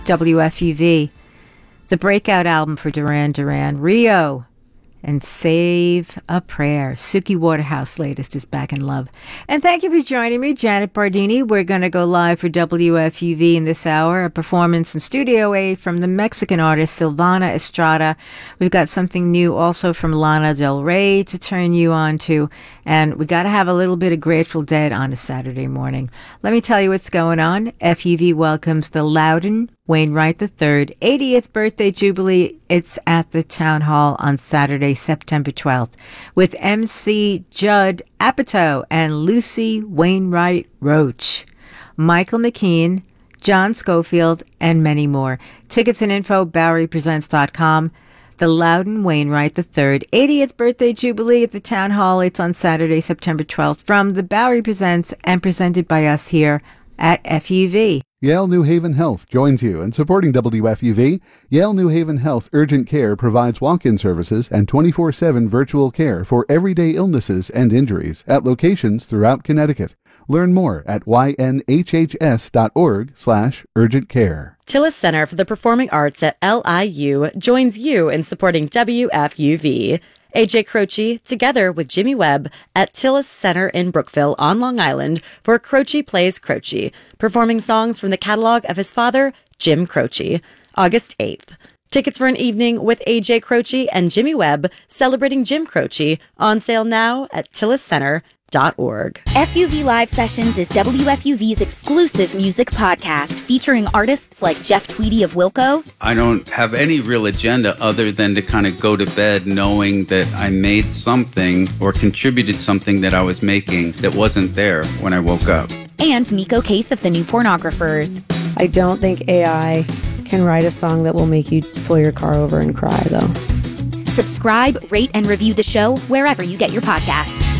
WFUV. The breakout album for Duran Duran, Rio, and Save a Prayer. Suki Waterhouse latest is Back in Love. And thank you for joining me, Janet Bardini. We're going to go live for WFUV in this hour, a performance in Studio A from the Mexican artist Silvana Estrada. We've got something new also from Lana Del Rey to turn you on to, and we got to have a little bit of Grateful Dead on a Saturday morning. Let me tell you what's going on. FUV welcomes the Loudon Wainwright III 80th birthday jubilee. It's at the Town Hall on Saturday, September 12th, with MC Judd Apatow and Lucy Wainwright Roach, Michael McKean, John Schofield, and many more. Tickets and info, BoweryPresents.com. The Loudon Wainwright III 80th birthday jubilee at the Town Hall. It's on Saturday, September 12th, from the Bowery Presents and presented by us here at FUV. Yale New Haven Health joins you in supporting WFUV. Yale New Haven Health Urgent Care provides walk-in services and 24/7 virtual care for everyday illnesses and injuries at locations throughout Connecticut. Learn more at ynhhs.org/urgent care. Tillis Center for the Performing Arts at LIU joins you in supporting WFUV. AJ Croce, together with Jimmy Webb, at Tillis Center in Brookville on Long Island for Croce Plays Croce, performing songs from the catalog of his father, Jim Croce, August 8th. Tickets for an evening with AJ Croce and Jimmy Webb celebrating Jim Croce on sale now at tilliscenter.org. FUV Live Sessions is WFUV's exclusive music podcast featuring artists like Jeff Tweedy of Wilco. I don't have any real agenda other than to kind of go to bed knowing that I made something or contributed something that I was making that wasn't there when I woke up. And Miko Case of the New Pornographers. I don't think AI can write a song that will make you pull your car over and cry, though. Subscribe, rate, and review the show wherever you get your podcasts.